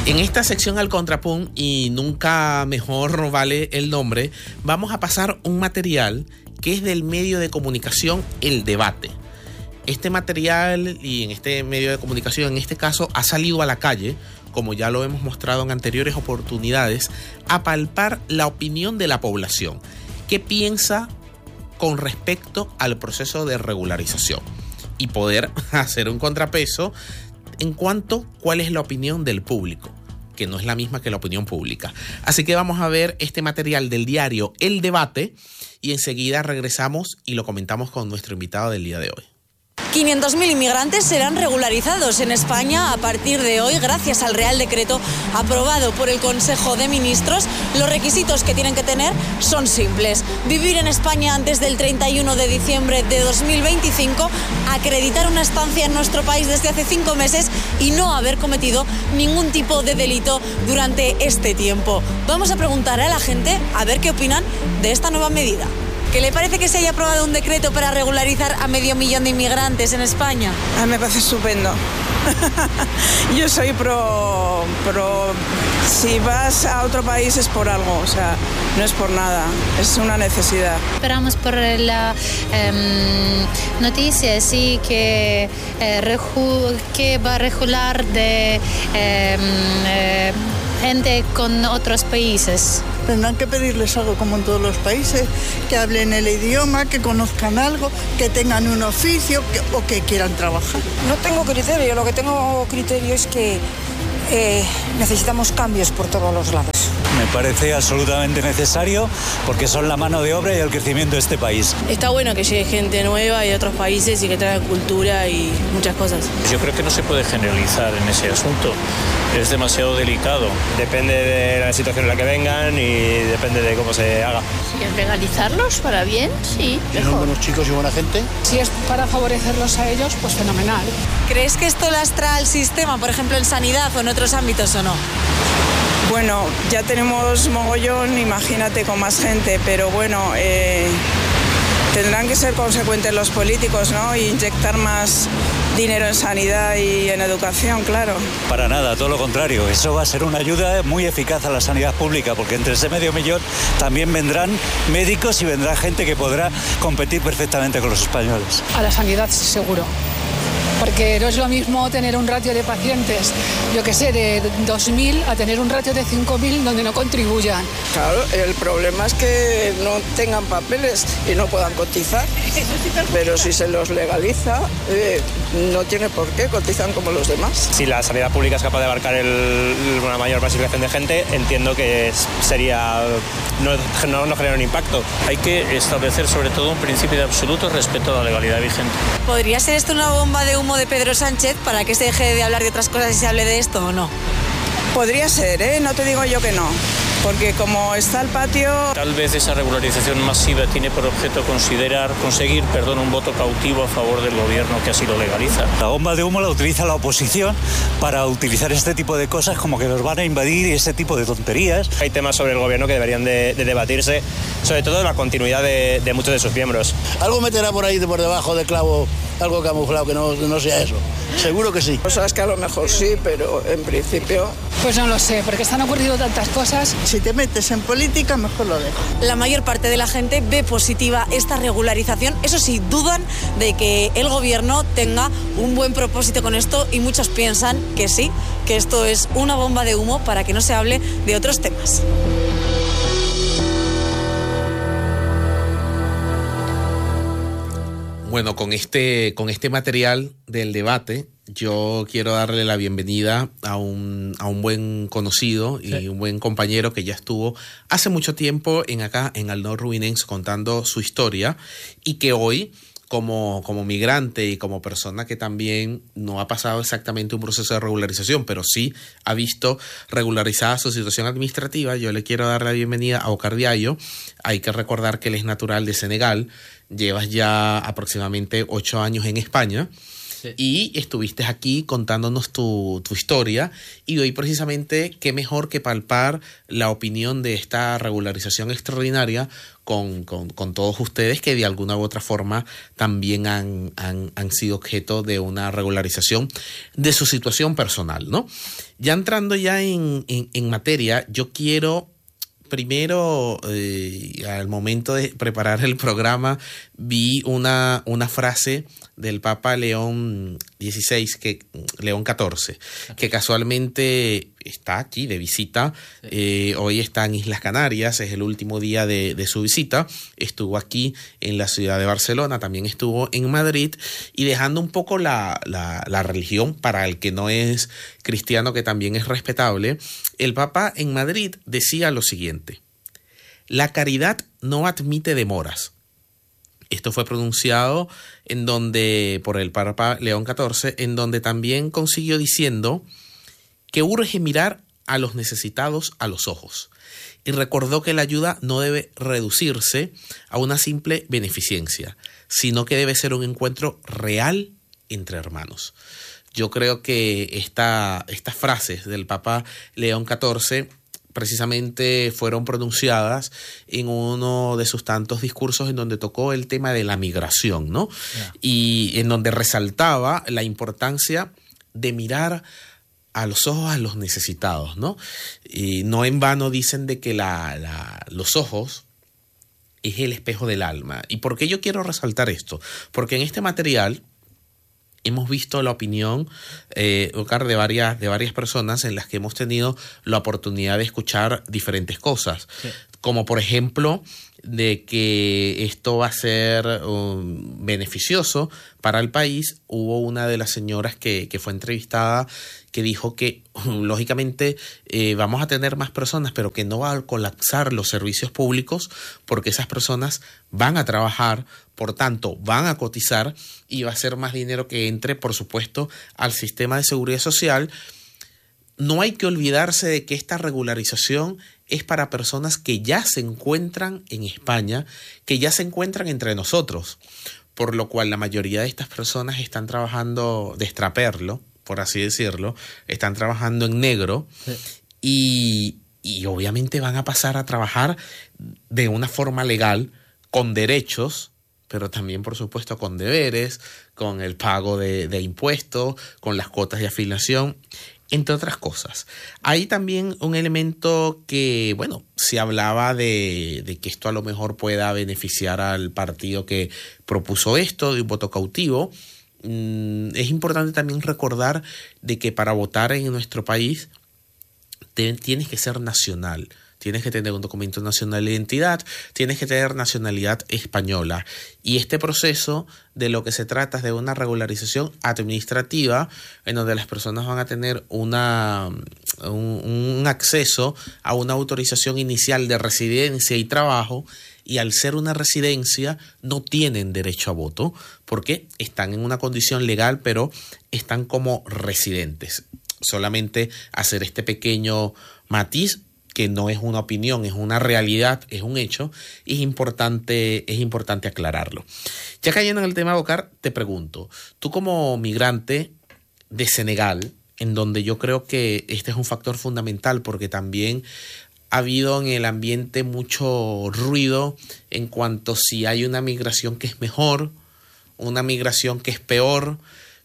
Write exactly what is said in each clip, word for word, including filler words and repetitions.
En esta sección Al Contrapunto, y nunca mejor vale el nombre, vamos a pasar un material que es del medio de comunicación El Debate. Este material, y en este medio de comunicación, en este caso, ha salido a la calle, como ya lo hemos mostrado en anteriores oportunidades, a palpar la opinión de la población. ¿Qué piensa con respecto al proceso de regularización? Y poder hacer un contrapeso en cuanto a cuál es la opinión del público, que no es la misma que la opinión pública. Así que vamos a ver este material del diario El Debate y enseguida regresamos y lo comentamos con nuestro invitado del día de hoy. quinientos mil inmigrantes serán regularizados en España a partir de hoy gracias al Real Decreto aprobado por el Consejo de Ministros. Los requisitos que tienen que tener son simples: vivir en España antes del treinta y uno de diciembre de dos mil veinticinco, acreditar una estancia en nuestro país desde hace cinco meses y no haber cometido ningún tipo de delito durante este tiempo. Vamos a preguntar a la gente a ver qué opinan de esta nueva medida. ¿Qué le parece que se haya aprobado un decreto para regularizar a medio millón de inmigrantes en España? A mí me parece estupendo. Yo soy pro, pro... Si vas a otro país es por algo, o sea, no es por nada, es una necesidad. Esperamos por la eh, noticia, sí, que, eh, reju, que va a regular de eh, eh, gente con otros países. Tendrán que pedirles algo como en todos los países, que hablen el idioma, que conozcan algo, que tengan un oficio que, o que quieran trabajar. No tengo criterio, lo que tengo criterio es que eh, necesitamos cambios por todos los lados. Me parece absolutamente necesario porque son la mano de obra y el crecimiento de este país. Está bueno que llegue gente nueva y de otros países y que traiga cultura y muchas cosas. Yo creo que no se puede generalizar en ese asunto. Es demasiado delicado. Depende de la situación en la que vengan y depende de cómo se haga. Si es legalizarlos para bien, sí. Si son buenos chicos y buena gente. Si es para favorecerlos a ellos, pues fenomenal. ¿Crees que esto lastra al sistema, por ejemplo, en sanidad o en otros ámbitos o no? Bueno, ya tenemos mogollón, imagínate con más gente, pero bueno, eh, tendrán que ser consecuentes los políticos, ¿no? E inyectar más dinero en sanidad y en educación, claro. Para nada, todo lo contrario. Eso va a ser una ayuda muy eficaz a la sanidad pública, porque entre ese medio millón también vendrán médicos y vendrá gente que podrá competir perfectamente con los españoles. A la sanidad, seguro. Porque no es lo mismo tener un ratio de pacientes, yo que sé, de dos mil a tener un ratio de cinco mil donde no contribuyan. Claro, el problema es que no tengan papeles y no puedan cotizar. Pero si se los legaliza, eh, no tiene por qué, cotizan como los demás. Si la sanidad pública es capaz de abarcar el, una mayor masificación de gente, entiendo que sería no, no, no genera un impacto. Hay que establecer sobre todo un principio de absoluto respeto a la legalidad vigente. ¿Podría ser esto una bomba de humo de Pedro Sánchez para que se deje de hablar de otras cosas y se hable de esto o no? Podría ser, ¿eh? No te digo yo que no. Porque como está el patio... Tal vez esa regularización masiva tiene por objeto considerar, conseguir, perdón, un voto cautivo a favor del gobierno que así lo legaliza. La bomba de humo la utiliza la oposición para utilizar este tipo de cosas como que nos van a invadir y ese tipo de tonterías. Hay temas sobre el gobierno que deberían de, de debatirse, sobre todo la continuidad de, de muchos de sus miembros. Algo meterá por ahí por debajo del clavo, algo camuflado que no, no sea eso. Seguro que sí. Cosas que a lo mejor sí, pero en principio... Pues no lo sé, porque están ocurriendo tantas cosas. Si te metes en política, mejor lo dejo. La mayor parte de la gente ve positiva esta regularización. Eso sí, dudan de que el gobierno tenga un buen propósito con esto y muchos piensan que sí, que esto es una bomba de humo para que no se hable de otros temas. Bueno, con este, con este material del debate, yo quiero darle la bienvenida a un, a un buen conocido y sí. un buen compañero que ya estuvo hace mucho tiempo en acá, en Aldor Rubinense, contando su historia y que hoy, como, como migrante y como persona que también no ha pasado exactamente un proceso de regularización, pero sí ha visto regularizada su situación administrativa, yo le quiero dar la bienvenida a Ocar Diallo. Hay que recordar que él es natural de Senegal, llevas ya aproximadamente ocho años en España Sí. Y estuviste aquí contándonos tu, tu historia, y hoy precisamente qué mejor que palpar la opinión de esta regularización extraordinaria con, con, con todos ustedes que de alguna u otra forma también han, han, han sido objeto de una regularización de su situación personal, ¿no? Ya entrando ya en, en, en materia, yo quiero... Primero, eh, al momento de preparar el programa, vi una, una frase del Papa León dieciséis, que, León catorce, que casualmente está aquí de visita. Eh, hoy está en Islas Canarias, es el último día de, de su visita. Estuvo aquí en la ciudad de Barcelona, también estuvo en Madrid, y dejando un poco la, la, la religión para el que no es cristiano, que también es respetable. El Papa en Madrid decía lo siguiente: la caridad no admite demoras. Esto fue pronunciado en donde, por el Papa León catorce, en donde también consiguió diciendo que urge mirar a los necesitados a los ojos, y recordó que la ayuda no debe reducirse a una simple beneficencia, sino que debe ser un encuentro real entre hermanos. Yo creo que esta, estas frases del Papa León catorce precisamente fueron pronunciadas en uno de sus tantos discursos en donde tocó el tema de la migración, ¿no? Yeah. Y en donde resaltaba la importancia de mirar a los ojos a los necesitados, ¿no? Y no en vano dicen de que la, la, los ojos es el espejo del alma. ¿Y por qué yo quiero resaltar esto? Porque en este material hemos visto la opinión eh, de varias, de varias personas en las que hemos tenido la oportunidad de escuchar diferentes cosas. Sí. Como por ejemplo, de que esto va a ser um, beneficioso para el país. Hubo una de las señoras que, que fue entrevistada que dijo que lógicamente eh, vamos a tener más personas, pero que no va a colapsar los servicios públicos porque esas personas van a trabajar, por tanto van a cotizar, y va a ser más dinero que entre, por supuesto, al sistema de seguridad social. No hay que olvidarse de que esta regularización es para personas que ya se encuentran en España, que ya se encuentran entre nosotros, por lo cual la mayoría de estas personas están trabajando de extraperlo, por así decirlo, están trabajando en negro. Sí. y, y obviamente van a pasar a trabajar de una forma legal, con derechos, pero también, por supuesto, con deberes, con el pago de, de impuestos, con las cuotas de afiliación, entre otras cosas. Hay también un elemento que, bueno, se hablaba de, de que esto a lo mejor pueda beneficiar al partido que propuso esto, de un voto cautivo. Mm, es importante también recordar de que para votar en nuestro país te, tienes que ser nacional. Tienes que tener un documento nacional de identidad, tienes que tener nacionalidad española. Y este proceso de lo que se trata es de una regularización administrativa en donde las personas van a tener una, un, un acceso a una autorización inicial de residencia y trabajo, y al ser una residencia no tienen derecho a voto porque están en una condición legal, pero están como residentes. Solamente hacer este pequeño matiz, que no es una opinión, es una realidad, es un hecho, y es importante, es importante aclararlo. Ya cayendo en el tema, Bocar, te pregunto, tú como migrante de Senegal, en donde yo creo que este es un factor fundamental porque también ha habido en el ambiente mucho ruido en cuanto si hay una migración que es mejor, una migración que es peor.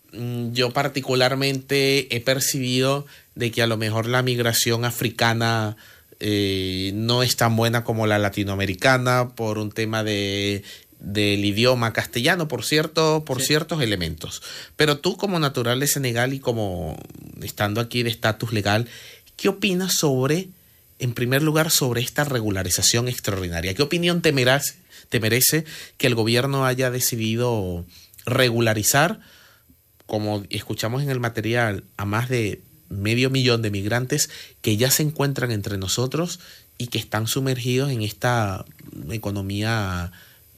Yo particularmente he percibido de que a lo mejor la migración africana Eh, no es tan buena como la latinoamericana por un tema de del idioma castellano, por cierto, por sí. ciertos elementos. Pero tú, como natural de Senegal y como estando aquí de estatus legal, ¿qué opinas sobre, en primer lugar, sobre esta regularización extraordinaria? ¿Qué opinión te merece, te merece que el gobierno haya decidido regularizar, como escuchamos en el material, a más de medio millón de migrantes que ya se encuentran entre nosotros y que están sumergidos en esta economía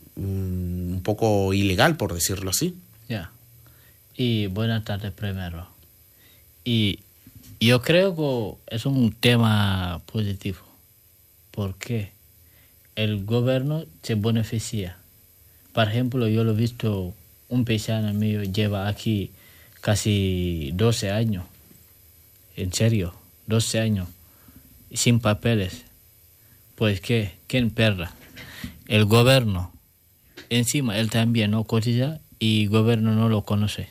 um, un poco ilegal, por decirlo así? Ya. Yeah. Y buenas tardes primero. Y yo creo que es un tema positivo porque el gobierno se beneficia. Por ejemplo, yo lo he visto, un paisano mío lleva aquí casi doce años. En serio, doce años. Sin papeles. Pues, ¿qué? ¿Quién perra? El gobierno. Encima, él también no cotiza y el gobierno no lo conoce.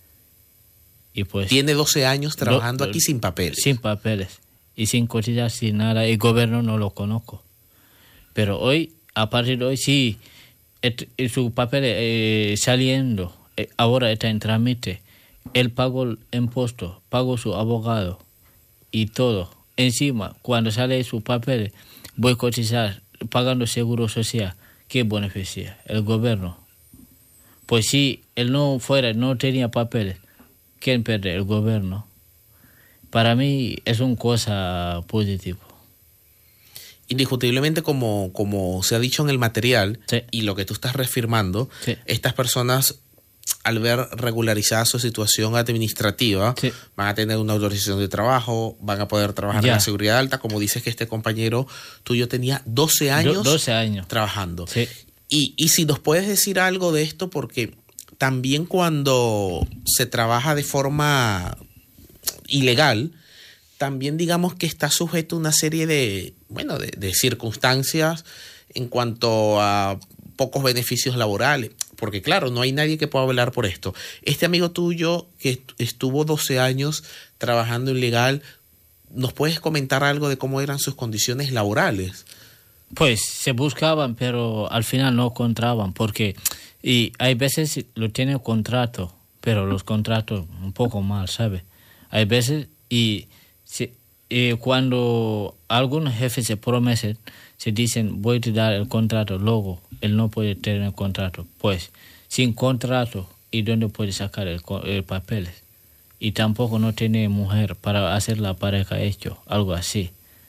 Y pues, tiene doce años trabajando do, aquí sin papeles. Sin papeles. Y sin cotizar, sin nada. El gobierno no lo conozco. Pero hoy, a partir de hoy, sí, et, et, su papel eh, saliendo, eh, ahora está en trámite. Él pagó el impuesto, pagó su abogado y todo. Encima, cuando sale su papel, voy a cotizar, pagando seguro social. ¿Qué beneficia? El gobierno. Pues si él no fuera, no tenía papeles, ¿quién pierde? El gobierno. Para mí es una cosa positiva. Indiscutiblemente, como, como se ha dicho en el material, sí, y lo que tú estás reafirmando, sí, estas personas, al ver regularizada su situación administrativa, sí, van a tener una autorización de trabajo, van a poder trabajar ya en la seguridad alta, como dices que este compañero tuyo tenía doce años, Do, doce años trabajando. Sí. Y, y si nos puedes decir algo de esto, porque también cuando se trabaja de forma ilegal, también digamos que está sujeto a una serie de, bueno, de, de circunstancias en cuanto a pocos beneficios laborales, porque claro, no hay nadie que pueda velar por esto. Este amigo tuyo que estuvo doce años trabajando ilegal, ¿nos puedes comentar algo de cómo eran sus condiciones laborales? Pues se buscaban, pero al final no encontraban, porque y hay veces lo tienen contrato, pero los contratos un poco mal, ¿sabes? Hay veces y, si, y cuando algunos jefes se prometen, se dicen voy a dar el contrato, luego él no puede tener el contrato. Pues sin contrato, ¿y dónde puede sacar el, el papel? Y tampoco no tiene mujer para hacer la pareja hecho, algo así.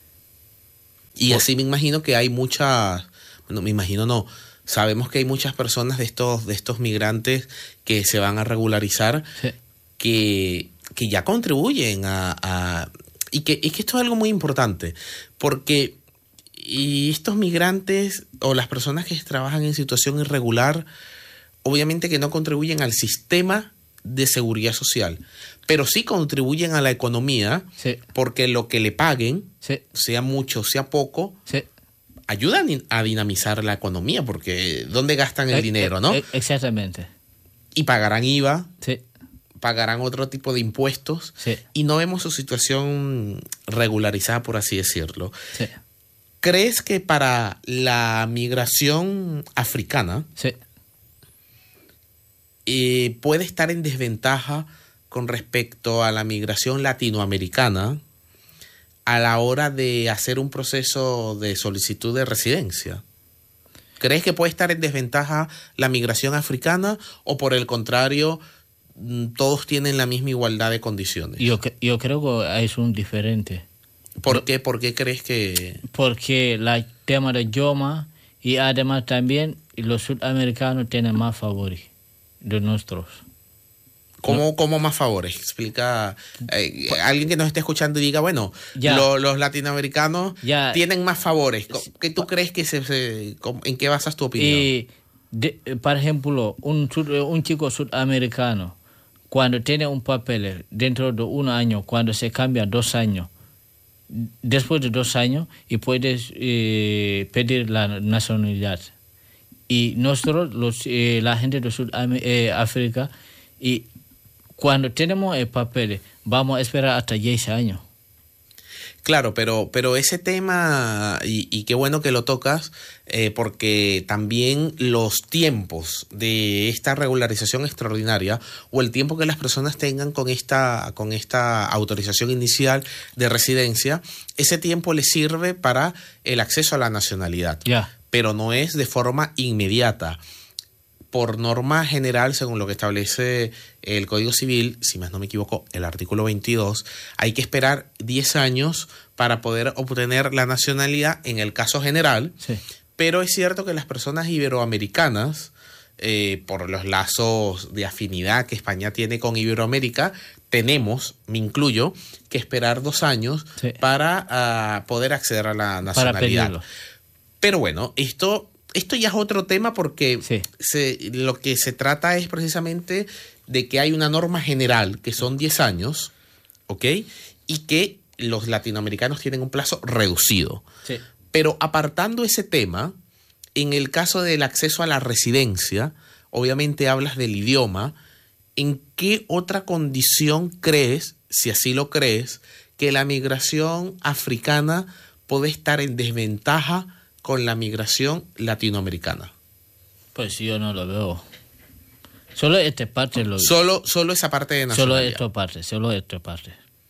Y así me imagino que hay muchas, bueno, me imagino no, sabemos que hay muchas personas de estos, de estos migrantes que se van a regularizar, sí, que, que ya contribuyen a, a y que, y que esto es algo muy importante, porque y estos migrantes o las personas que trabajan en situación irregular, obviamente que no contribuyen al sistema de seguridad social, pero sí contribuyen a la economía, sí, porque lo que le paguen, sí, sea mucho, sea poco, sí, ayudan a dinamizar la economía, porque ¿dónde gastan el eh, dinero, no? Exactamente. Y pagarán I V A, sí, pagarán otro tipo de impuestos, sí, y no vemos su situación regularizada, por así decirlo. Sí. ¿Crees que para la migración africana, sí, eh, puede estar en desventaja con respecto a la migración latinoamericana a la hora de hacer un proceso de solicitud de residencia? ¿Crees que puede estar en desventaja la migración africana o por el contrario todos tienen la misma igualdad de condiciones? Yo, yo creo que es un diferente. ¿Por qué? ¿Por qué crees que...? Porque el tema de idioma y además también los sudamericanos tienen más favores de nosotros. ¿Cómo, ¿Cómo más favores? Explica, eh, alguien que nos esté escuchando y diga, bueno, lo, los latinoamericanos ya tienen más favores. ¿Qué tú crees que se, se en qué basas tu opinión? Y de, por ejemplo, un, un chico sudamericano, cuando tiene un papel dentro de un año, cuando se cambia dos años, después de dos años, y puedes eh, pedir la nacionalidad. Y nosotros, los, eh, la gente de Sudáfrica, y cuando tenemos el papel, vamos a esperar hasta diez años. Claro, pero, pero ese tema, y, y qué bueno que lo tocas, eh, porque también los tiempos de esta regularización extraordinaria o el tiempo que las personas tengan con esta, con esta autorización inicial de residencia, ese tiempo les sirve para el acceso a la nacionalidad. Yeah. Pero no es de forma inmediata. Por norma general, según lo que establece el Código Civil, si más no me equivoco, el artículo veintidós, hay que esperar diez años para poder obtener la nacionalidad en el caso general. Sí. Pero es cierto que las personas iberoamericanas, eh, por los lazos de afinidad que España tiene con Iberoamérica, tenemos, me incluyo, que esperar dos años sí. para uh, poder acceder a la nacionalidad. Pero bueno, esto... Esto ya es otro tema porque sí. se, lo que se trata es precisamente de que hay una norma general que son diez años, ¿ok? Y que los latinoamericanos tienen un plazo reducido. Sí. Pero apartando ese tema, en el caso del acceso a la residencia, obviamente hablas del idioma. ¿En qué otra condición crees, si así lo crees, que la migración africana puede estar en desventaja con la migración latinoamericana? Pues yo no lo veo. Solo esta parte lo Solo, solo esa parte de nacionalidad. Solo esta parte, solo esta parte.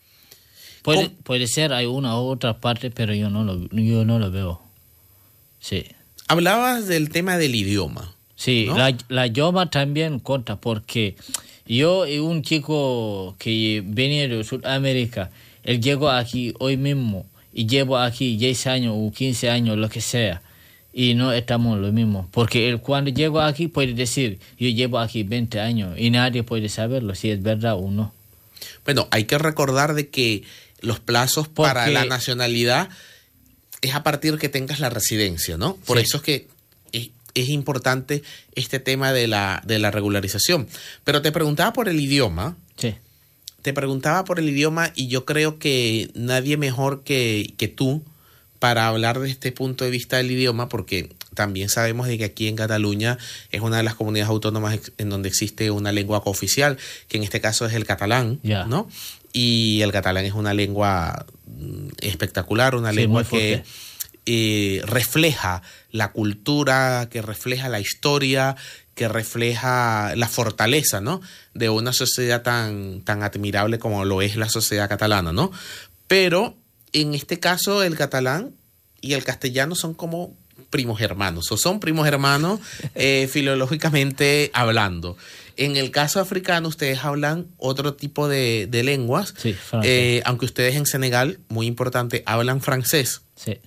Puede, puede ser, hay una u otra parte, pero yo no lo, yo no lo veo. Sí. Hablabas del tema del idioma. Sí, ¿no? la, la idioma también cuenta, porque yo y un chico que venía de Sudamérica, él llegó aquí hoy mismo y llevo aquí diez años o quince años, lo que sea, y no estamos lo mismo. Porque él cuando llegó aquí puede decir, yo llevo aquí veinte años y nadie puede saberlo si es verdad o no. Bueno, hay que recordar de que los plazos Porque, para la nacionalidad es a partir que tengas la residencia, ¿no? Por sí. eso es que es, es importante este tema de la, de la regularización. Pero te preguntaba por el idioma. Sí. Te preguntaba por el idioma y yo creo que nadie mejor que, que tú para hablar de este punto de vista del idioma, porque también sabemos de que aquí en Cataluña es una de las comunidades autónomas en donde existe una lengua cooficial, que en este caso es el catalán, yeah. ¿no? Y el catalán es una lengua espectacular, una sí, lengua que eh, refleja la cultura, que refleja la historia, que refleja la fortaleza, ¿no?, de una sociedad tan, tan admirable como lo es la sociedad catalana, ¿no? Pero en este caso el catalán y el castellano son como primos hermanos, o son primos hermanos eh, filológicamente hablando. En el caso africano ustedes hablan otro tipo de, de lenguas, sí, eh, aunque ustedes en Senegal, muy importante, hablan francés. Sí.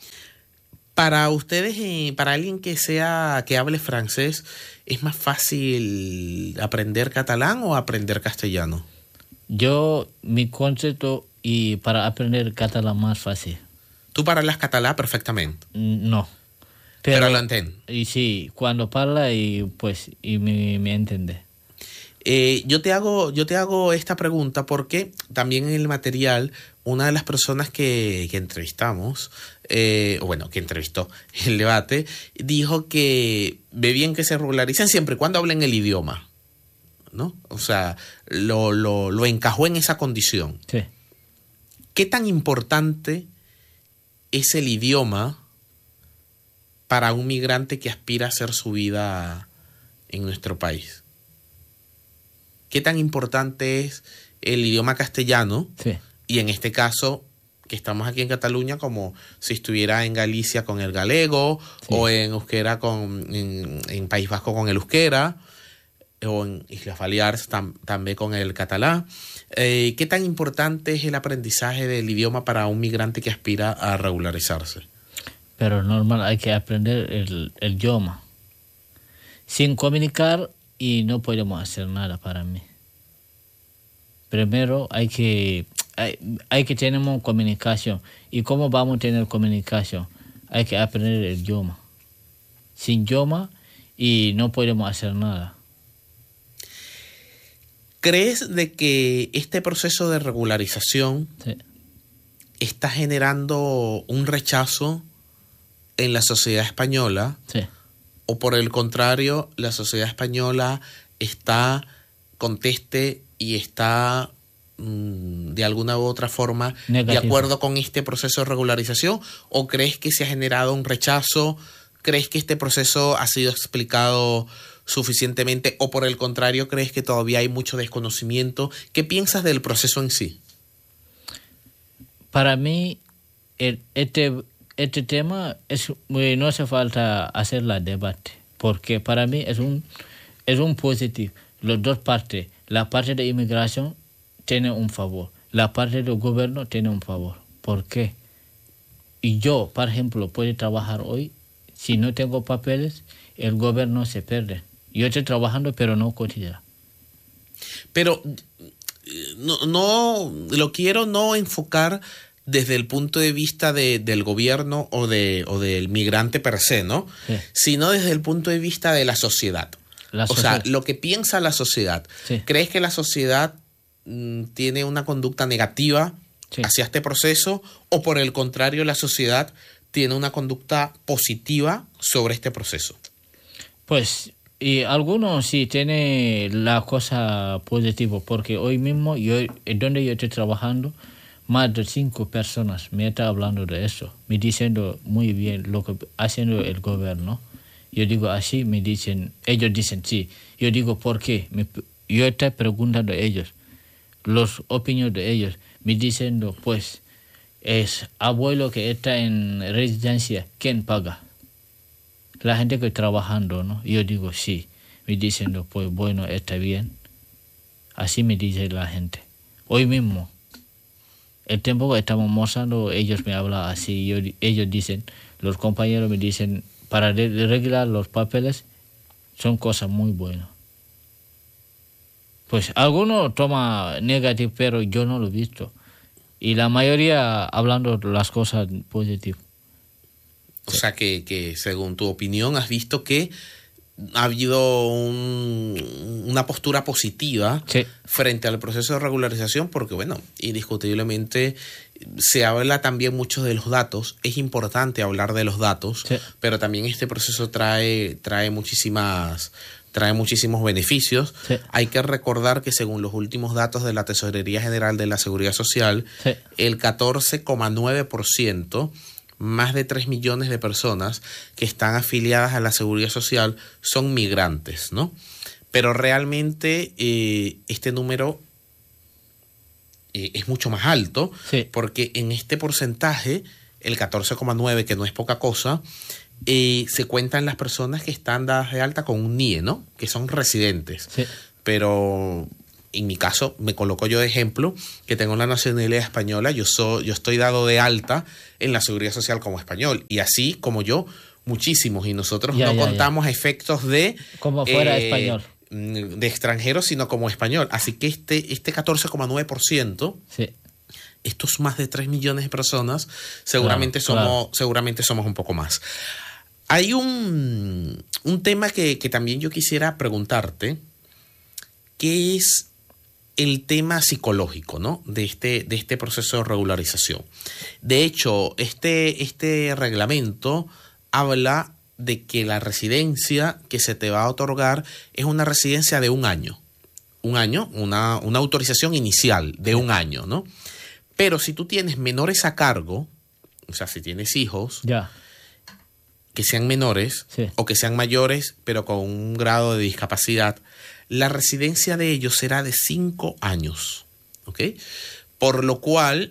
Para ustedes, eh, para alguien que sea que hable francés, ¿es más fácil aprender catalán o aprender castellano? Yo, mi concepto, y para aprender catalán más fácil. ¿Tú parlas catalán perfectamente? No. Pero, Pero lo entiendes. Y sí, cuando parla y pues y me, me entiende. Eh, yo te hago yo te hago esta pregunta porque también en el material una de las personas que, que entrevistamos, eh, bueno, que entrevistó el debate, dijo que ve bien que se regularicen siempre y cuando hablen el idioma, ¿no? O sea, lo, lo, lo encajó en esa condición. Sí. ¿Qué tan importante es el idioma para un migrante que aspira a hacer su vida en nuestro país? ¿Qué tan importante es el idioma castellano? Sí. Y en este caso, que estamos aquí en Cataluña, como si estuviera en Galicia con el galego, sí, o en euskera con, en, en País Vasco con el euskera, o en Islas Baleares tam, también con el catalán. Eh, ¿Qué tan importante es el aprendizaje del idioma para un migrante que aspira a regularizarse? Pero normal, hay que aprender el, el idioma. Sin comunicar y no podemos hacer nada para mí. Primero hay que hay, hay que tener comunicación. ¿Y cómo vamos a tener comunicación? Hay que aprender el idioma. Sin idioma y no podemos hacer nada. ¿Crees de que este proceso de regularización sí. está generando un rechazo en la sociedad española? Sí. ¿O por el contrario, la sociedad española está conteste y está mmm, de alguna u otra forma negativo, de acuerdo con este proceso de regularización? ¿O crees que se ha generado un rechazo? ¿Crees que este proceso ha sido explicado suficientemente? ¿O por el contrario, crees que todavía hay mucho desconocimiento? ¿Qué piensas del proceso en sí? Para mí, el, este... Este tema es, no hace falta hacer la debate, porque para mí es un, es un positivo. Las dos partes, la parte de inmigración tiene un favor, la parte del gobierno tiene un favor. ¿Por qué? Y yo, por ejemplo, puedo trabajar hoy, si no tengo papeles, el gobierno se pierde. Yo estoy trabajando, pero no cotiza. Pero no, no lo quiero no enfocar desde el punto de vista de, del gobierno o, de, o del migrante per se, ¿no? Sí. Sino desde el punto de vista de la sociedad. La o sociedad. sea, lo que piensa la sociedad. Sí. ¿Crees que la sociedad mm, tiene una conducta negativa sí. hacia este proceso o por el contrario la sociedad tiene una conducta positiva sobre este proceso? Pues y algunos sí tienen la cosa positiva, porque hoy mismo yo donde yo estoy trabajando, más de cinco personas me están hablando de eso, me diciendo muy bien lo que haciendo el gobierno. Yo digo así, me dicen, ellos dicen sí. Yo digo, ¿por qué? Me, yo estoy preguntando a ellos, los opiniones de ellos, me diciendo, pues, es abuelo que está en residencia, ¿quién paga? La gente que está trabajando, ¿no? Yo digo, sí. Me diciendo, pues, bueno, está bien. Así me dice la gente. Hoy mismo, el tiempo que estamos mostrando, ellos me hablan así. Yo, ellos dicen, los compañeros me dicen, para arreglar los papeles, son cosas muy buenas. Pues algunos toma negativo, pero yo no lo he visto. Y la mayoría hablando las cosas positivas. O sea que, que según tu opinión has visto que ha habido un, una postura positiva sí. frente al proceso de regularización, porque bueno, indiscutiblemente se habla también mucho de los datos, es importante hablar de los datos, sí. pero también este proceso trae, trae muchísimas... trae muchísimos beneficios. Sí. Hay que recordar que según los últimos datos de la Tesorería General de la Seguridad Social, sí. el catorce coma nueve por ciento, más de tres millones de personas que están afiliadas a la Seguridad Social son migrantes, ¿no? Pero realmente eh, este número eh, es mucho más alto, sí. porque en este porcentaje, el catorce coma nueve, que no es poca cosa, Eh, se cuentan las personas que están dadas de alta con un N I E, ¿no? Que son residentes. Sí. Pero en mi caso, me coloco yo de ejemplo, que tengo la nacionalidad española, yo, soy, yo estoy dado de alta en la Seguridad Social como español. Y así como yo, muchísimos. Y nosotros ya, no ya, contamos ya. efectos de... Como fuera eh, español. De extranjeros, sino como español. Así que este, este catorce coma nueve por ciento... Sí. Estos más de tres millones de personas, seguramente, claro, somos, claro. seguramente somos un poco más. Hay un, un tema que, que también yo quisiera preguntarte, que es el tema psicológico, ¿no? de, este, de este proceso de regularización. De hecho, este, este reglamento habla de que la residencia que se te va a otorgar es una residencia de un año. Un año, una, una autorización inicial de un año, ¿no? Pero si tú tienes menores a cargo, o sea, si tienes hijos ya. que sean menores sí. o que sean mayores, pero con un grado de discapacidad, la residencia de ellos será de cinco años, ¿ok? Por lo cual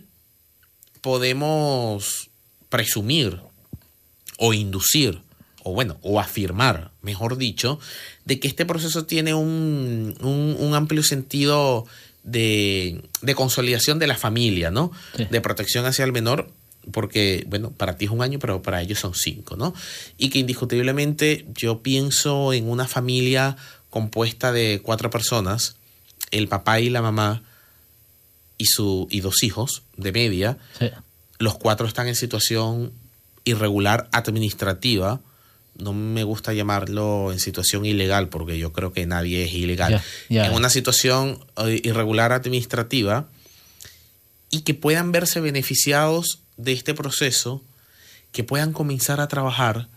podemos presumir o inducir, o bueno, o afirmar, mejor dicho, de que este proceso tiene un, un, un amplio sentido De, de consolidación de la familia, ¿no? Sí. De protección hacia el menor, porque, bueno, para ti es un año, pero para ellos son cinco, ¿no? Y que indiscutiblemente yo pienso en una familia compuesta de cuatro personas, el papá y la mamá y, su, y dos hijos de media, sí. los cuatro están en situación irregular administrativa. No me gusta llamarlo en situación ilegal porque yo creo que nadie es ilegal. Yeah, yeah. En una situación irregular administrativa y que puedan verse beneficiados de este proceso, que puedan comenzar a trabajar.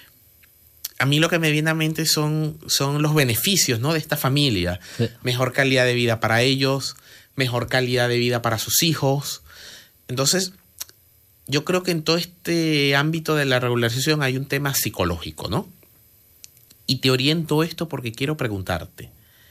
A mí lo que me viene a mente son, son los beneficios, ¿no? de esta familia. Sí. Mejor calidad de vida para ellos, mejor calidad de vida para sus hijos. Entonces, yo creo que en todo este ámbito de la regularización hay un tema psicológico, ¿no? Y te oriento esto porque quiero preguntarte.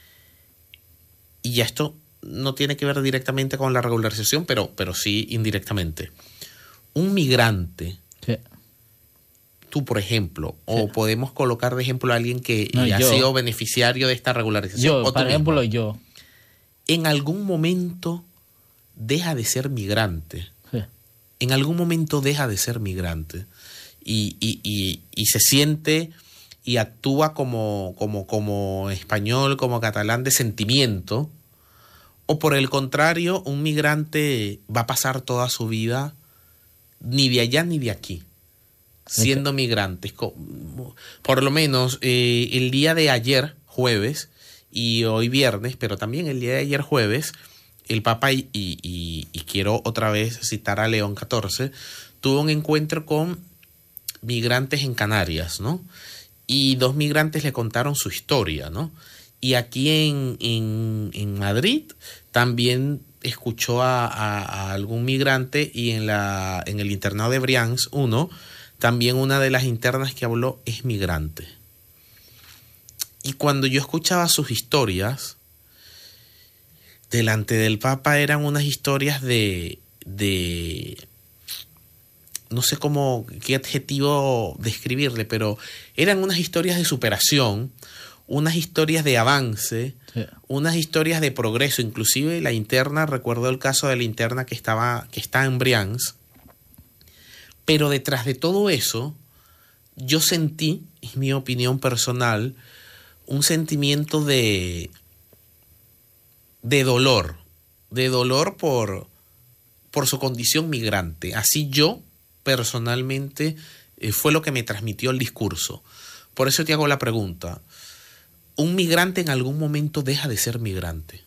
Y ya esto no tiene que ver directamente con la regularización, pero, pero sí indirectamente. Un migrante, sí. tú por ejemplo, sí. o podemos colocar de ejemplo a alguien que no, ha yo. sido beneficiario de esta regularización. Yo, o por ejemplo, mismo, yo. En algún momento deja de ser migrante. En algún momento deja de ser migrante y, y, y, y se siente y actúa como, como, como español, como catalán de sentimiento, o por el contrario, un migrante va a pasar toda su vida ni de allá ni de aquí, siendo okay. migrante. Por lo menos eh, el día de ayer, jueves y hoy viernes, pero también el día de ayer jueves, el Papa, y, y, y quiero otra vez citar a León catorce, tuvo un encuentro con migrantes en Canarias, ¿no? Y dos migrantes le contaron su historia, ¿no? Y aquí en, en, en Madrid también escuchó a, a, a algún migrante, y en, la, en el internado de Brians uno, también una de las internas que habló es migrante. Y cuando yo escuchaba sus historias, delante del Papa eran unas historias de, de no sé cómo, qué adjetivo describirle, pero eran unas historias de superación, unas historias de avance, sí. unas historias de progreso. Inclusive la interna, recuerdo el caso de la interna que estaba, que está en Brians, pero detrás de todo eso, yo sentí, es mi opinión personal, un sentimiento de de dolor, de dolor por, por su condición migrante. Así yo, personalmente, eh, fue lo que me transmitió el discurso. Por eso te hago la pregunta. ¿Un migrante en algún momento deja de ser migrante?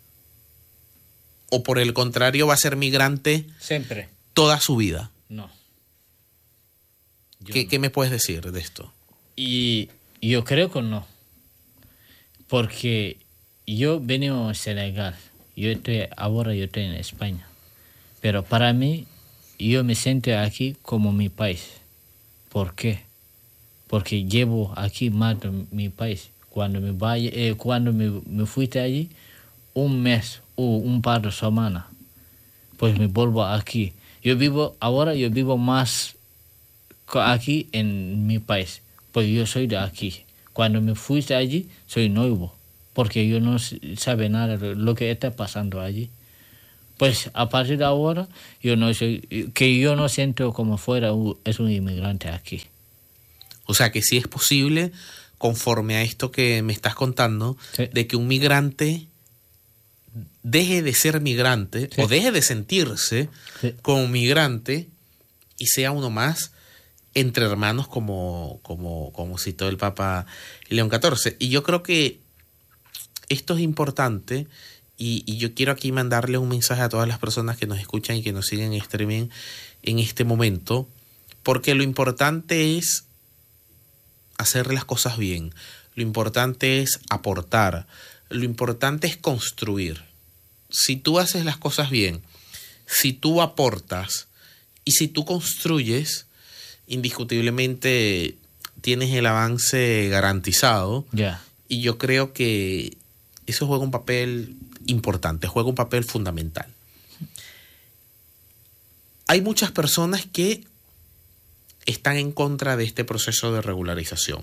¿O por el contrario va a ser migrante siempre, toda su vida? No. ¿Qué, no. ¿Qué me puedes decir de esto? Y yo creo que no. Porque yo vengo de Senegal, yo estoy, ahora yo estoy en España, pero para mí, yo me siento aquí como mi país. ¿Por qué? Porque llevo aquí más de mi país. Cuando me vaya, eh, cuando me, me fui de allí, un mes o un par de semanas, pues me vuelvo aquí. Yo vivo, ahora yo vivo más aquí en mi país, pues yo soy de aquí. Cuando me fui de allí, soy nuevo, porque yo no sabe nada de lo que está pasando allí. Pues a partir de ahora, yo no soy, que yo no siento como fuera un, es un inmigrante aquí. O sea que sí es posible, conforme a esto que me estás contando, sí. de que un migrante deje de ser migrante, sí. o deje de sentirse sí. como migrante y sea uno más entre hermanos, como, como, como citó el Papa León catorce. Y yo creo que esto es importante, y, y yo quiero aquí mandarle un mensaje a todas las personas que nos escuchan y que nos siguen en streaming en este momento, porque lo importante es hacer las cosas bien, lo importante es aportar, lo importante es construir. Si tú haces las cosas bien, si tú aportas y si tú construyes, indiscutiblemente tienes el avance garantizado. Yeah. Y yo creo que eso juega un papel importante, juega un papel fundamental. Hay muchas personas que están en contra de este proceso de regularización.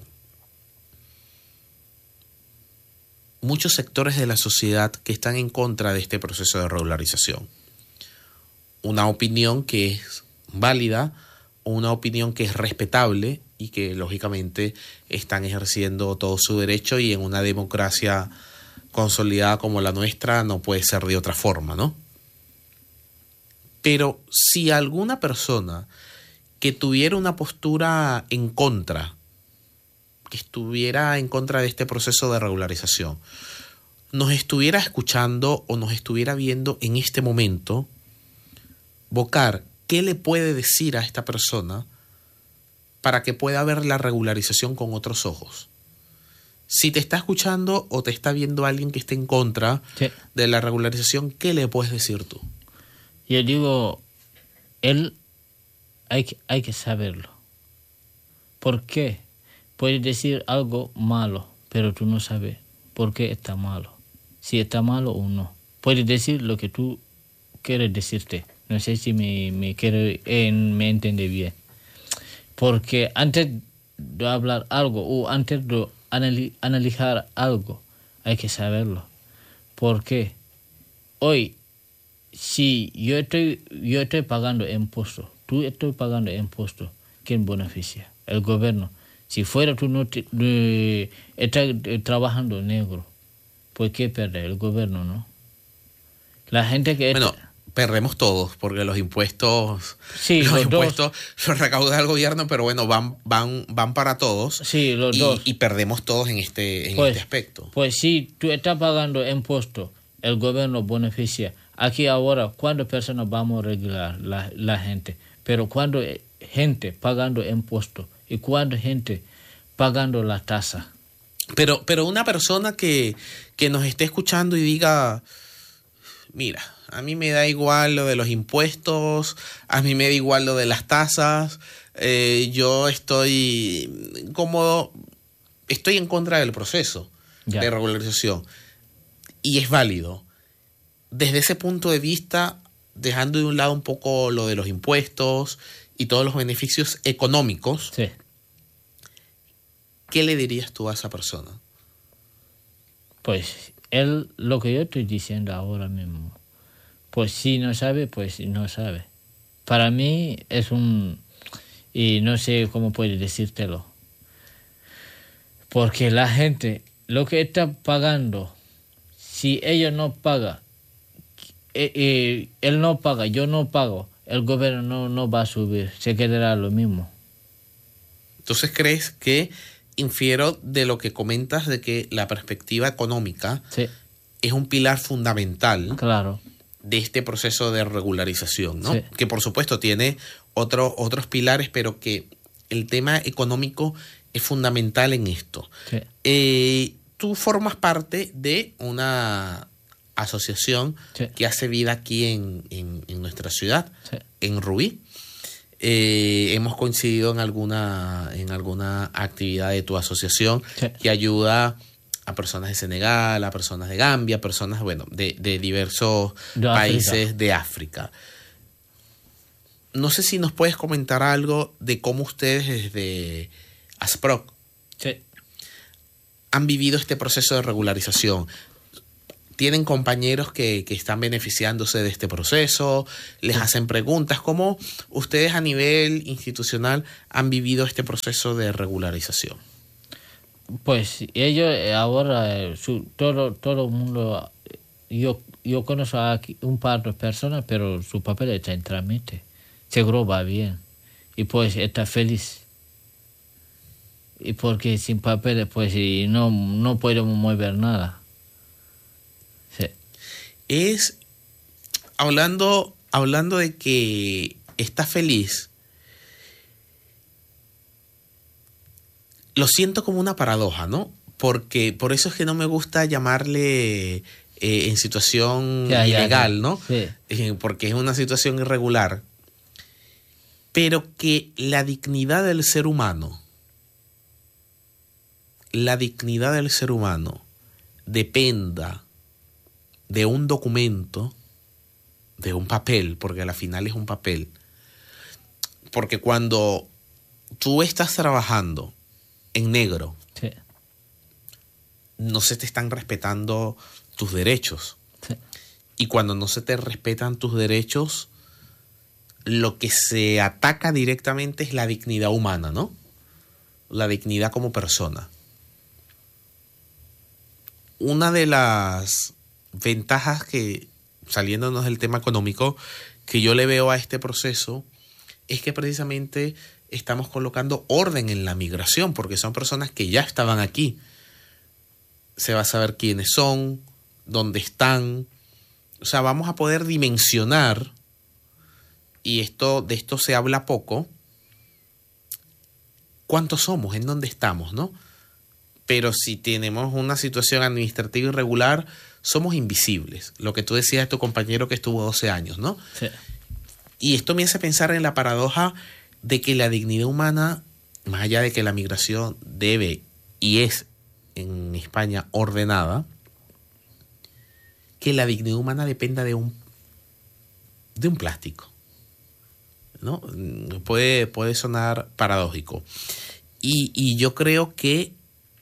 Muchos sectores de la sociedad que están en contra de este proceso de regularización. Una opinión que es válida, una opinión que es respetable y que lógicamente están ejerciendo todo su derecho, y en una democracia consolidada como la nuestra no puede ser de otra forma, ¿no? Pero si alguna persona que tuviera una postura en contra, que estuviera en contra de este proceso de regularización, nos estuviera escuchando o nos estuviera viendo en este momento, Bocar, ¿qué le puede decir a esta persona para que pueda ver la regularización con otros ojos? Si te está escuchando o te está viendo alguien que esté en contra sí. de la regularización, ¿qué le puedes decir tú? Yo digo, él hay que, hay que saberlo. ¿Por qué? Puedes decir algo malo, pero tú no sabes por qué está malo. Si está malo o no. Puedes decir lo que tú quieres decirte. No sé si me, me, quiere, eh, me entiende bien. Porque antes de hablar algo o antes de anali- analizar algo, hay que saberlo. ¿Por qué? Hoy, si yo estoy, yo estoy pagando impuestos, tú estás pagando impuestos, ¿quién beneficia? El gobierno. Si fuera tú no te, eh, estás trabajando negro, pues ¿qué pierde? El gobierno, ¿no? La gente que... Bueno, perdemos todos, porque los impuestos, sí, los, los impuestos los recauda el gobierno, pero bueno, van, van, van para todos. Sí, los y, dos. Y perdemos todos en este, en pues, este aspecto. Pues si tú estás pagando impuestos, el gobierno beneficia. Aquí ahora, ¿cuántas personas vamos a regular la, la gente? Pero cuando gente pagando impuestos y cuando gente pagando la tasa. Pero, pero una persona que, que nos esté escuchando y diga, mira, a mí me da igual lo de los impuestos, a mí me da igual lo de las tasas, eh, yo estoy como, estoy en contra del proceso ya. de regularización y es válido. Desde ese punto de vista, dejando de un lado un poco lo de los impuestos y todos los beneficios económicos, sí. ¿qué le dirías tú a esa persona? Pues él, lo que yo estoy diciendo ahora mismo, pues si no sabe, pues no sabe. Para mí es un... y no sé cómo puedo decírtelo. Porque la gente, lo que está pagando, si ellos no pagan, eh, eh, él no paga, yo no pago, el gobierno no, no va a subir, se quedará lo mismo. Entonces, ¿crees que infiero de lo que comentas de que la perspectiva económica sí. es un pilar fundamental claro. de este proceso de regularización, ¿no? Sí. Que por supuesto tiene otro, otros pilares, pero que el tema económico es fundamental en esto. Sí. Eh, tú formas parte de una asociación sí. que hace vida aquí en, en, en nuestra ciudad, sí. en Rubí. Eh, hemos coincidido en alguna, en alguna actividad de tu asociación sí. que ayuda a personas de Senegal, a personas de Gambia, personas, bueno, de, de diversos de países África. de África. No sé si nos puedes comentar algo de cómo ustedes desde ASPROC sí. han vivido este proceso de regularización. ¿Tienen compañeros que, que están beneficiándose de este proceso? ¿Les sí. hacen preguntas? ¿Cómo ustedes a nivel institucional han vivido este proceso de regularización? Pues ellos ahora, su, todo todo el mundo, yo, yo conozco aquí un par de personas, pero su papel está en trámite. Seguro va bien. Y pues está feliz. Y porque sin papeles, pues y no, no podemos mover nada. Sí. Es, hablando, hablando de que está feliz, lo siento como una paradoja, ¿no? Porque por eso es que no me gusta llamarle eh, en situación ya, ilegal, ya, ya. ¿no? Sí. Eh, porque es una situación irregular. Pero que la dignidad del ser humano, la dignidad del ser humano dependa de un documento, de un papel, porque a la final es un papel. Porque cuando tú estás trabajando en negro, sí. no se te están respetando tus derechos. Sí. Y cuando no se te respetan tus derechos, lo que se ataca directamente es la dignidad humana, ¿no? La dignidad como persona. Una de las ventajas que, saliéndonos del tema económico, que yo le veo a este proceso es que precisamente estamos colocando orden en la migración, porque son personas que ya estaban aquí. Se va a saber quiénes son, dónde están. O sea, vamos a poder dimensionar, y esto, de esto se habla poco, cuántos somos, en dónde estamos, ¿no? Pero si tenemos una situación administrativa irregular, somos invisibles. Lo que tú decías de tu compañero que estuvo doce años, ¿no? Sí. Y esto me hace pensar en la paradoja de que la dignidad humana, más allá de que la migración debe y es en España ordenada, que la dignidad humana dependa de un, de un plástico, ¿no? Puede, puede sonar paradójico. Y, y yo creo que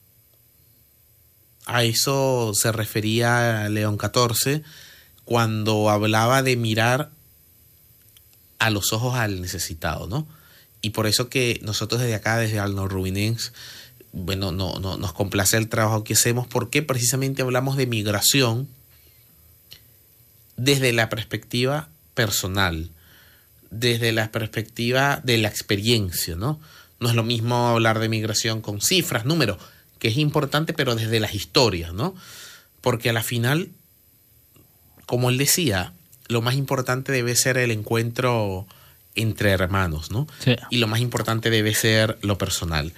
a eso se refería León catorce cuando hablaba de mirar a los ojos al necesitado, ¿no? Y por eso que nosotros desde acá, desde Alnor Rubinense, bueno, no, no, nos complace el trabajo que hacemos, porque precisamente hablamos de migración desde la perspectiva personal, desde la perspectiva de la experiencia, ¿no? No es lo mismo hablar de migración con cifras, números, que es importante, pero desde las historias, ¿no? Porque a la final, como él decía, lo más importante debe ser el encuentro entre hermanos, ¿no? Sí. Y lo más importante debe ser lo personal.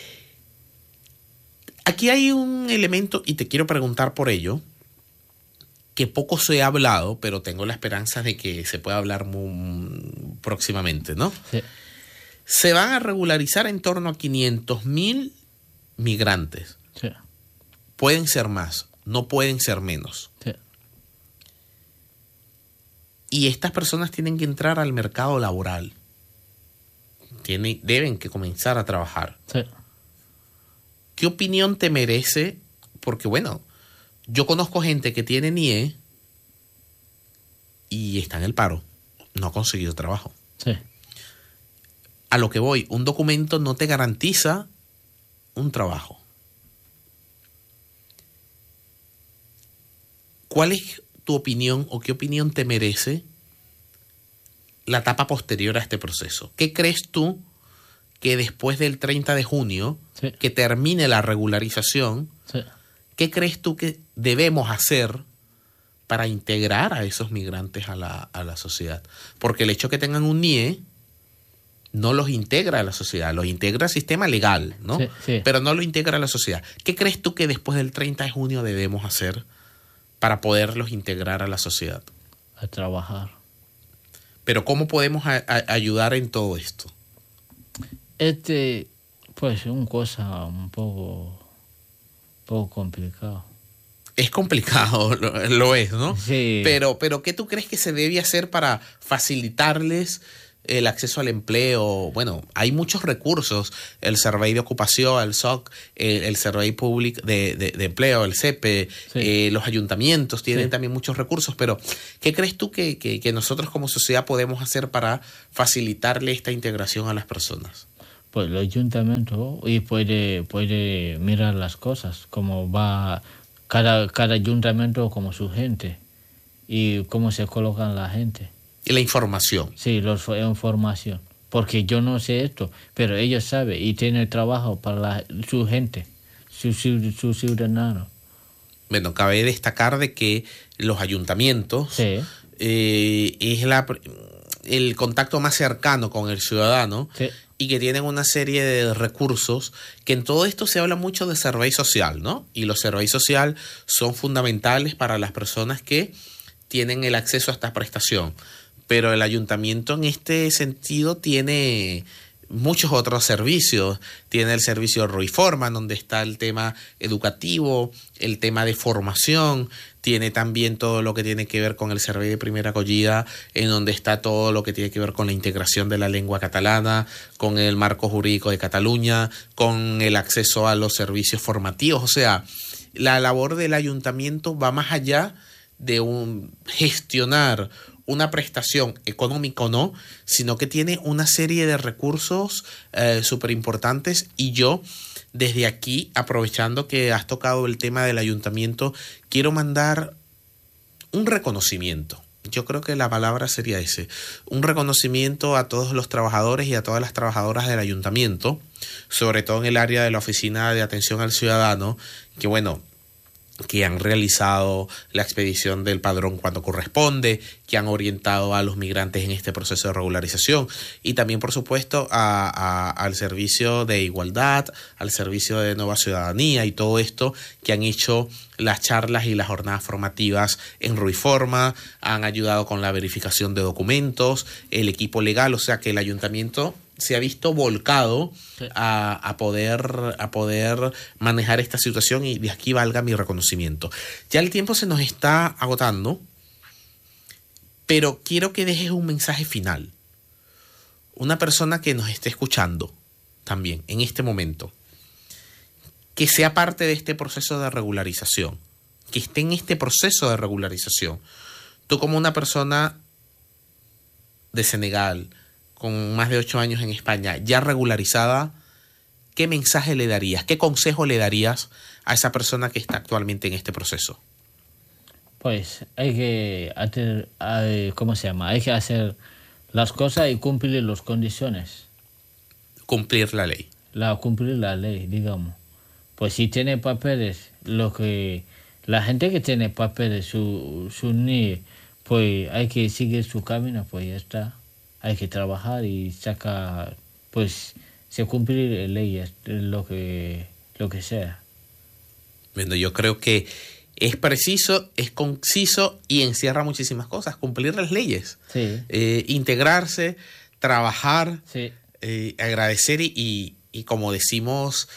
Aquí hay un elemento, y te quiero preguntar por ello, que poco se ha hablado, pero tengo la esperanza de que se pueda hablar muy próximamente, ¿no? Sí. Se van a regularizar en torno a quinientos mil migrantes. Sí. Pueden ser más, no pueden ser menos. Sí. Y estas personas tienen que entrar al mercado laboral. Tienen, deben que comenzar a trabajar. Sí. ¿Qué opinión te merece? Porque, bueno, yo conozco gente que tiene N I E y está en el paro. No ha conseguido trabajo. Sí. A lo que voy, un documento no te garantiza un trabajo. ¿Cuál es tu opinión o qué opinión te merece la etapa posterior a este proceso? ¿Qué crees tú que después del treinta de junio, sí, que termine la regularización, sí, qué crees tú que debemos hacer para integrar a esos migrantes a la, a la sociedad? Porque el hecho que tengan un N I E no los integra a la sociedad, los integra al sistema legal, ¿no? Sí, sí. Pero no lo integra a la sociedad. ¿Qué crees tú que después del treinta de junio debemos hacer para poderlos integrar a la sociedad? A trabajar. Pero ¿cómo podemos a, a ayudar en todo esto? Este, pues, es una cosa un poco, poco complicado. Es complicado, lo, lo es, ¿no? Sí. Pero, pero ¿qué tú crees que se debe hacer para facilitarles el acceso al empleo? Bueno, hay muchos recursos, el Servei d'Ocupació, el S O C, el, el Servei Públic de, de, de Empleo, el S E P E, Sí. eh, los ayuntamientos tienen Sí. también muchos recursos, pero ¿qué crees tú que, que, que nosotros como sociedad podemos hacer para facilitarle esta integración a las personas? Pues el ayuntamiento y puede, puede mirar las cosas, cómo va cada, cada ayuntamiento como su gente y cómo se colocan la gente. Y la información. Sí, la información. Porque yo no sé esto, pero ellos saben y tienen trabajo para la, su gente, su, su, su ciudadano. Bueno, cabe destacar de que los ayuntamientos Sí. eh, es la, el contacto más cercano con el ciudadano. Sí. Y que tienen una serie de recursos, que en todo esto se habla mucho de servei social, ¿no? Y los serveis social son fundamentales para las personas que tienen el acceso a esta prestación. Pero el ayuntamiento en este sentido tiene muchos otros servicios. Tiene el servicio Ruiforma, donde está el tema educativo, el tema de formación. Tiene también todo lo que tiene que ver con el Servei de Primera Acollida, en donde está todo lo que tiene que ver con la integración de la lengua catalana, con el marco jurídico de Cataluña, con el acceso a los servicios formativos. O sea, la labor del ayuntamiento va más allá de un gestionar una prestación económica o no, sino que tiene una serie de recursos eh, súper importantes. Y yo, desde aquí, aprovechando que has tocado el tema del ayuntamiento, quiero mandar un reconocimiento. Yo creo que la palabra sería ese, un reconocimiento a todos los trabajadores y a todas las trabajadoras del ayuntamiento, sobre todo en el área de la Oficina de Atención al Ciudadano, que bueno, que han realizado la expedición del padrón cuando corresponde, que han orientado a los migrantes en este proceso de regularización, y también, por supuesto, a, a, al servicio de igualdad, al servicio de nueva ciudadanía y todo esto, que han hecho las charlas y las jornadas formativas en Ruiforma, han ayudado con la verificación de documentos, el equipo legal. O sea que el ayuntamiento se ha visto volcado a, a, poder, a poder manejar esta situación, y de aquí valga mi reconocimiento. Ya el tiempo se nos está agotando, pero quiero que dejes un mensaje final. Una persona que nos esté escuchando también en este momento, que sea parte de este proceso de regularización, que esté en este proceso de regularización. Tú, como una persona de Senegal, con más de ocho años en España, ya regularizada, ¿qué mensaje le darías? ¿Qué consejo le darías a esa persona que está actualmente en este proceso? pues hay que hacer, ¿cómo se llama? Hay que hacer las cosas y cumplir las condiciones. Cumplir la ley. La, cumplir la ley, digamos. Pues si tiene papeles, lo que la gente que tiene papeles, su, su N I E, pues hay que seguir su camino, pues ya está. Hay que trabajar y sacar, pues se cumplir leyes, lo que, lo que sea. Bueno, yo creo que es preciso, es conciso y encierra muchísimas cosas. Cumplir las leyes, sí. eh, integrarse, trabajar, sí. eh, agradecer y, y, y como decimos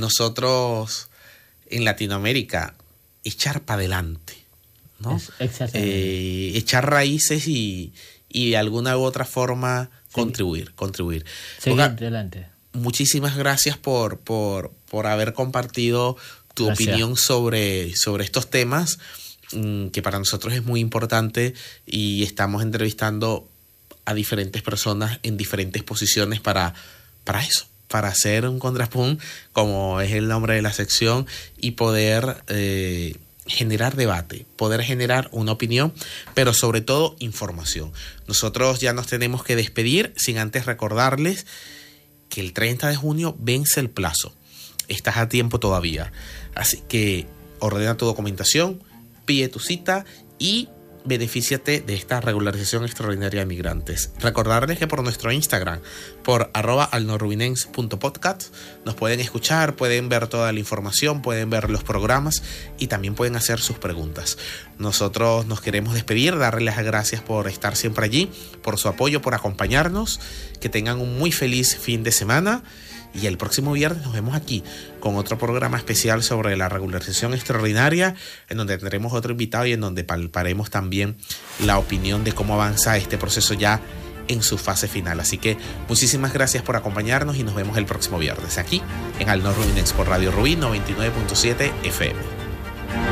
nosotros en Latinoamérica, echar para adelante, ¿no? Es, exactamente. Eh, echar raíces y, y de alguna u otra forma sí. contribuir, contribuir. Seguir adelante. Muchísimas gracias por, por, por haber compartido tu gracias. opinión sobre, sobre estos temas, mmm, que para nosotros es muy importante, y estamos entrevistando a diferentes personas en diferentes posiciones para, para eso, para hacer un contrapunto, como es el nombre de la sección, y poder eh, generar debate, poder generar una opinión, pero sobre todo información. Nosotros ya nos tenemos que despedir sin antes recordarles que el treinta de junio vence el plazo. Estás a tiempo todavía. Así que ordena tu documentación, pide tu cita y benefíciate de esta regularización extraordinaria de migrantes. Recordarles que por nuestro Instagram, por arroba alnorubinense punto podcast, nos pueden escuchar, pueden ver toda la información, pueden ver los programas y también pueden hacer sus preguntas. Nosotros nos queremos despedir, darles las gracias por estar siempre allí, por su apoyo, por acompañarnos. Que tengan un muy feliz fin de semana. Y el próximo viernes nos vemos aquí con otro programa especial sobre la regularización extraordinaria, en donde tendremos otro invitado y en donde palparemos también la opinión de cómo avanza este proceso ya en su fase final. Así que muchísimas gracias por acompañarnos y nos vemos el próximo viernes aquí en Al Nor Rubinense por Radio Rubí noventa y nueve punto siete F M.